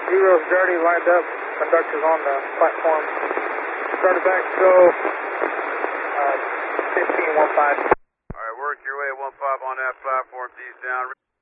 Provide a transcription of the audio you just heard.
Zero's dirty, lined up. Conductor's on the platform. Started back, go 15-15. Alright, work your way 15 on that platform, D's down.